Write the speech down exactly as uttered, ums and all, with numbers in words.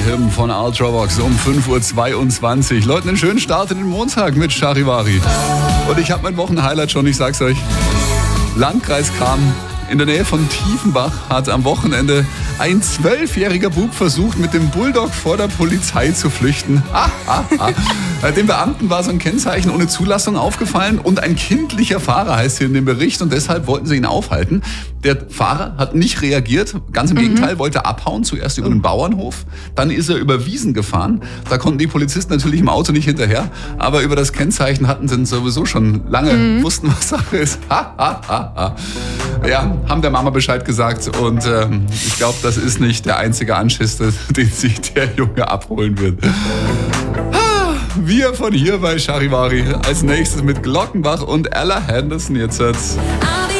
Him von Ultravox um fünf Uhr zweiundzwanzig. Leute, einen schönen Start in den Montag mit Charivari. Und ich habe mein Wochenhighlight schon, ich sag's euch. Landkreis Cham. In der Nähe von Tiefenbach hat am Wochenende ein zwölfjähriger Bub versucht, mit dem Bulldog vor der Polizei zu flüchten. Ah, ah, ah. Dem Beamten war so ein Kennzeichen ohne Zulassung aufgefallen und ein kindlicher Fahrer heißt hier in dem Bericht und deshalb wollten sie ihn aufhalten. Der Fahrer hat nicht reagiert, ganz im mhm. Gegenteil, wollte abhauen, zuerst über den Bauernhof, dann ist er über Wiesen gefahren. Da konnten die Polizisten natürlich im Auto nicht hinterher, aber über das Kennzeichen hatten sie sowieso schon lange, mhm. wussten, was Sache ist. Ha, ha, ha, ha. Ja, haben der Mama Bescheid gesagt und ähm, ich glaube, das ist nicht der einzige Anschiss, den sich der Junge abholen wird. Wir von hier bei Charivari als nächstes mit Glockenbach und Ella Henderson jetzt.